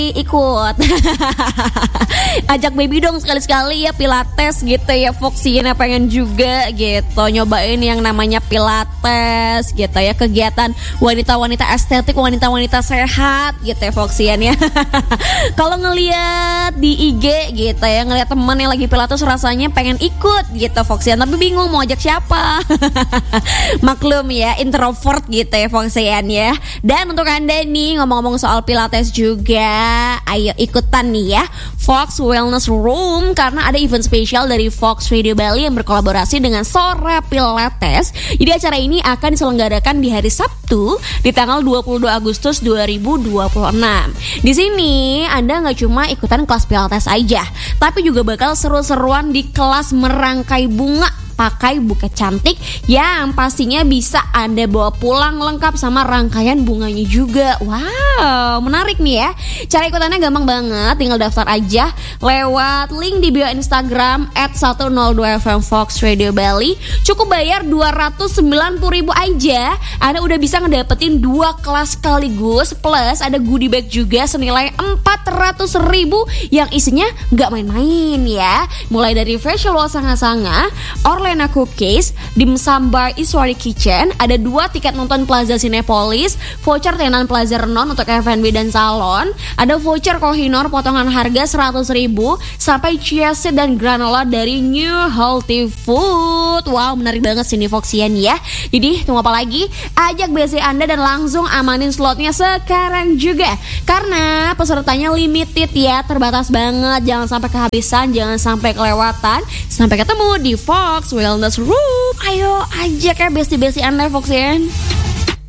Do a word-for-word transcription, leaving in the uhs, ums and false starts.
ikut. Ajak baby dong sekali-sekali ya pilates gitu ya. Foxiana pengen juga gitu nyobain yang namanya pilates gitu ya. Kegiatan wanita-wanita estetik, wanita-wanita sehat gitu ya Foxian ya. Kalau ngelihat di I G gitu ya, ngelihat teman yang lagi pilates rasanya pengen ikut gitu Foxian, tapi bingung mau ajak siapa. Maklum ya, introvert gitu ya Foxian ya. Dan untuk Anda nih ngomong-ngomong soal pilates juga, ayo ikutan nih ya Fox Wellness Room, karena ada event spesial dari Fox Radio Bali yang berkolaborasi dengan Sora Pilates. Jadi acara ini akan diselenggarakan di hari Sabtu di tanggal dua puluh dua Agustus dua ribu dua puluh enam. Di sini Anda nggak cuma ikutan kelas pilates aja, tapi juga bakal seru-seruan di kelas merangkai bunga pakai buket cantik yang pastinya bisa Anda bawa pulang lengkap sama rangkaian bunganya juga. Wow, menarik nih ya. Cara ikutannya gampang banget, tinggal daftar aja lewat link di bio Instagram at seratus dua F M Fox Radio Bali. Cukup bayar dua ratus sembilan puluh ribu aja, Anda udah bisa ngedapetin dua kelas sekaligus, plus ada goodie bag juga senilai empat ratus ribu yang isinya gak main-main ya. Mulai dari facial wash sanga-sanga, Orlena Cookies, dimsum bar Iswari Kitchen, ada dua tiket nonton Plaza Cinepolis, voucher tenan Plaza Renon untuk F and B dan salon, ada voucher Kohinoor potongan harga seratus ribu, sampai chia seed dan granola dari New Healthy Food. Wow, menarik banget sini Foxian ya. Jadi tunggu apa lagi? Ajak B C Anda dan langsung amanin slotnya sekarang juga, karena pesertanya limited ya, terbatas banget. Jangan sampai kehabisan, jangan sampai kelewatan. Sampai ketemu di Fox Wellness Room. Ayo ajak ya besti-besti Anda Foxian.